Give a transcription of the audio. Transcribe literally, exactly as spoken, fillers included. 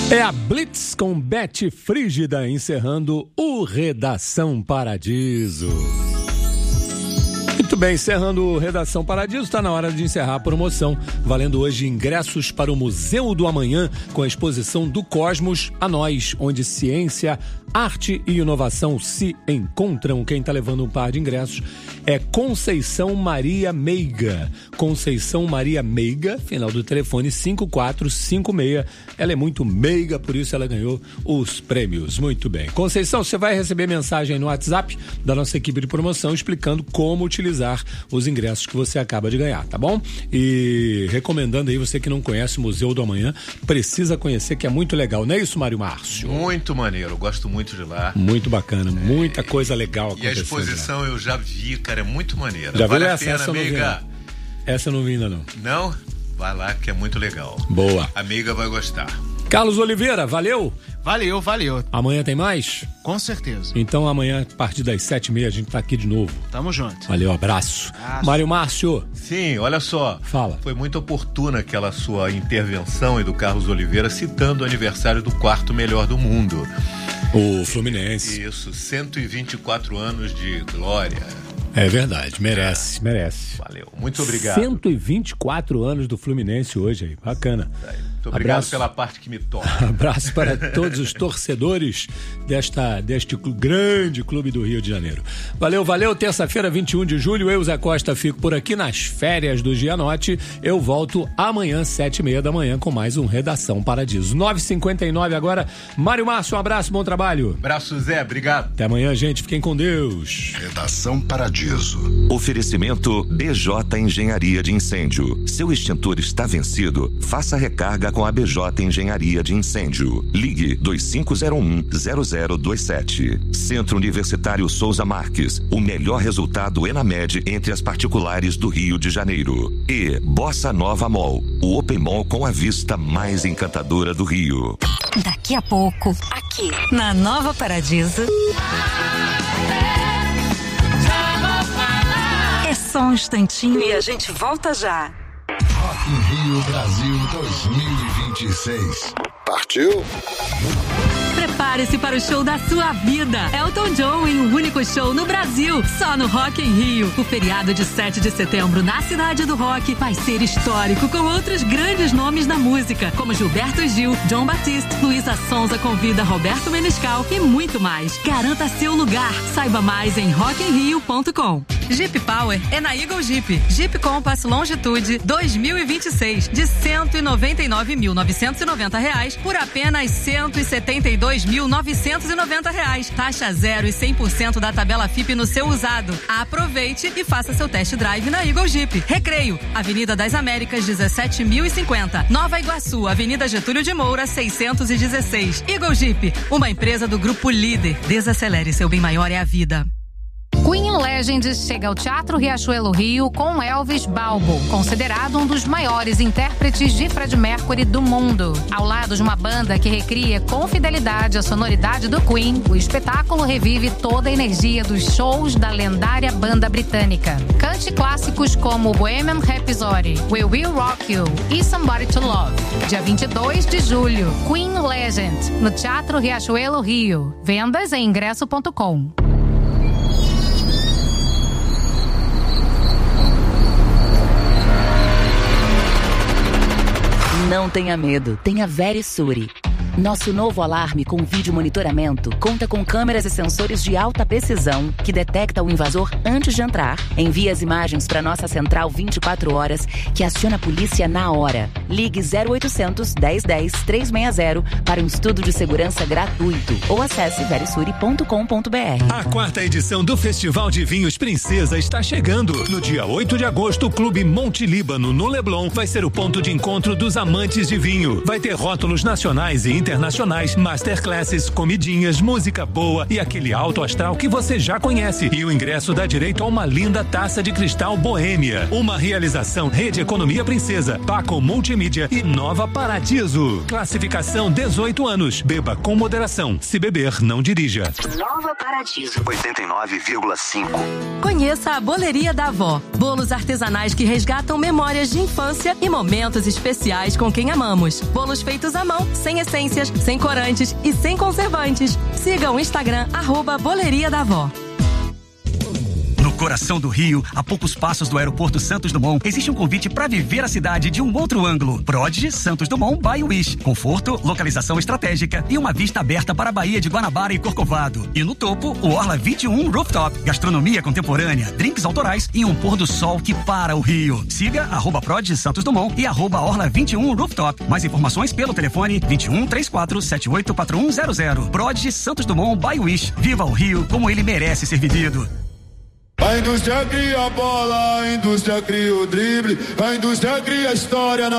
É a Blitz com Beth Frígida encerrando o Redação Paradiso. Muito bem, encerrando o Redação Paradiso, está na hora de encerrar a promoção, valendo hoje ingressos para o Museu do Amanhã com a exposição do Cosmos a Nós, onde ciência, arte e inovação se encontram. Quem está levando um par de ingressos é Conceição Maria Meiga. Conceição Maria Meiga, final do telefone cinco quatro cinco seis. Ela é muito meiga, por isso ela ganhou os prêmios. Muito bem. Conceição, você vai receber mensagem no WhatsApp da nossa equipe de promoção explicando como utilizar os ingressos que você acaba de ganhar, tá bom? E recomendando aí, você que não conhece o Museu do Amanhã, precisa conhecer, que é muito legal. Não é isso, Mário Márcio? Muito maneiro, eu gosto muito de lá. Muito bacana, é, muita coisa legal acontecendo. E a exposição lá eu já vi, cara, é muito maneira. Já vale viu a essa? pena, essa amiga? Não essa eu não vi ainda não. Não? Vai lá que é muito legal. Boa. A amiga vai gostar. Carlos Oliveira, valeu? Valeu, valeu. Amanhã tem mais? Com certeza. Então amanhã, a partir das sete e meia, a gente tá aqui de novo. Tamo junto. Valeu, abraço. abraço. Mário Márcio. Sim, olha só. Fala. Foi muito oportuna aquela sua intervenção e do Carlos Oliveira citando o aniversário do quarto melhor do mundo. O Fluminense. Isso, cento e vinte e quatro anos de glória. É verdade, merece, é. merece. Valeu, muito obrigado. cento e vinte e quatro anos do Fluminense hoje aí, bacana. Muito obrigado Abraço. Pela parte que me toca. Abraço para todos os torcedores desta, deste grande clube do Rio de Janeiro. Valeu, valeu. Terça-feira, vinte e um de julho, eu, Zé Costa, fico por aqui nas férias do Gianotti. Eu volto amanhã, sete e meia da manhã, com mais um Redação Paradiso. nove e cinquenta e nove agora. Mário Márcio, um abraço, bom trabalho. Abraço, Zé, obrigado. Até amanhã, gente. Fiquem com Deus. Redação Paradiso. Oferecimento B J Engenharia de Incêndio. Seu extintor está vencido? Faça recarga com a B J Engenharia de Incêndio. Ligue dois cinco zero um zero zero dois sete. Centro Universitário Souza Marques. O melhor resultado ENAMED entre as particulares do Rio de Janeiro. E Bossa Nova Mall. O Open Mall com a vista mais encantadora do Rio. Daqui a pouco, aqui na Nova Paradiso. É só um instantinho e a gente volta já. Rock in Rio Brasil dois mil e vinte e seis. Partiu? Prepare-se para o show da sua vida. Elton John em um único show no Brasil, só no Rock in Rio. O feriado de sete de setembro na Cidade do Rock vai ser histórico, com outros grandes nomes da música, como Gilberto Gil, John Batiste, Luísa Sonza convida Roberto Menescal e muito mais. Garanta seu lugar. Saiba mais em rock in rio ponto com. Jeep Power é na Eagle Jeep. Jeep Compass Longitude dois mil e vinte e seis de cento e noventa e nove mil novecentos e noventa reais por apenas cento e setenta e dois mil novecentos e noventa reais. Taxa zero e cem por cento da tabela F I P no seu usado. Aproveite e faça seu test drive na Eagle Jeep. Recreio, Avenida das Américas dezessete mil e cinquenta. Nova Iguaçu, Avenida Getúlio de Moura seiscentos e dezesseis. Eagle Jeep, uma empresa do Grupo Líder. Desacelere, seu bem maior é a vida. Queen Legends chega ao Teatro Riachuelo Rio com Elvis Balbo, considerado um dos maiores intérpretes de Freddie Mercury do mundo. Ao lado de uma banda que recria com fidelidade a sonoridade do Queen, o espetáculo revive toda a energia dos shows da lendária banda britânica. Cante clássicos como Bohemian Rhapsody, We Will Rock You e Somebody to Love. Dia vinte e dois de julho, Queen Legend, no Teatro Riachuelo Rio. Vendas em ingresso ponto com. Não tenha medo, tenha Verisure. Nosso novo alarme com vídeo monitoramento conta com câmeras e sensores de alta precisão que detecta o invasor antes de entrar. Envia as imagens para nossa central vinte e quatro horas, que aciona a polícia na hora. Ligue zero oitocentos, dez dez, trezentos e sessenta para um estudo de segurança gratuito ou acesse verisure ponto com ponto br. A quarta edição do Festival de Vinhos Princesa está chegando. No dia oito de agosto, o Clube Monte Líbano, no Leblon, vai ser o ponto de encontro dos amantes de vinho. Vai ter rótulos nacionais e internacionais, masterclasses, comidinhas, música boa e aquele alto astral que você já conhece. E o ingresso dá direito a uma linda taça de cristal Boêmia. Uma realização Rede Economia Princesa, Paco Multi Multimídia e Nova Paradiso. Classificação dezoito anos. Beba com moderação. Se beber, não dirija. Nova Paradiso. oitenta e nove vírgula cinco. Conheça a Boleria da Avó. Bolos artesanais que resgatam memórias de infância e momentos especiais com quem amamos. Bolos feitos à mão, sem essências, sem corantes e sem conservantes. Siga o Instagram, arroba Boleria da Avó. No coração do Rio, a poucos passos do aeroporto Santos Dumont, existe um convite para viver a cidade de um outro ângulo. Prodigy Santos Dumont by Wish. Conforto, localização estratégica e uma vista aberta para a Baía de Guanabara e Corcovado. E no topo, o Orla vinte e um Rooftop. Gastronomia contemporânea, drinks autorais e um pôr do sol que para o Rio. Siga arroba Prodigy Santos Dumont e arroba Orla vinte e um Rooftop. Mais informações pelo telefone vinte e um, trinta e quatro, setenta e oito, quatro um zero zero. Prodigy Santos Dumont by Wish. Viva o Rio como ele merece ser vivido. A indústria cria a bola, a indústria cria o drible, a indústria cria a história.